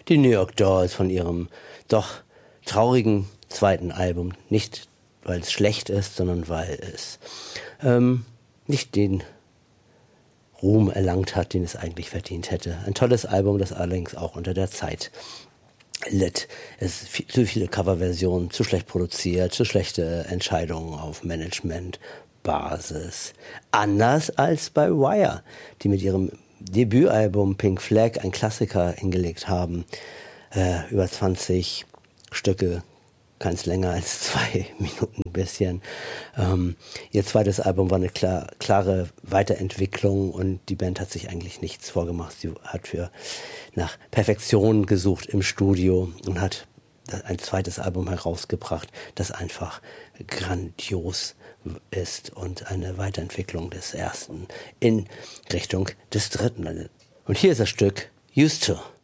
die New York Dolls von ihrem doch traurigen zweiten Album. Nicht, weil es schlecht ist, sondern weil es nicht den Ruhm erlangt hat, den es eigentlich verdient hätte. Ein tolles Album, das allerdings auch unter der Zeit litt. Es zu viele Coverversionen, zu schlecht produziert, zu schlechte Entscheidungen auf Managementbasis. Anders als bei Wire, die mit ihrem Debütalbum Pink Flag einen Klassiker hingelegt haben. Über 20 Stücke, keins länger als 2 Minuten ein bisschen. Ihr zweites Album war eine klare Weiterentwicklung und die Band hat sich eigentlich nichts vorgemacht. Sie hat nach Perfektion gesucht im Studio und hat ein zweites Album herausgebracht, das einfach grandios ist und eine Weiterentwicklung des ersten in Richtung des dritten. Und hier ist das Stück Used to.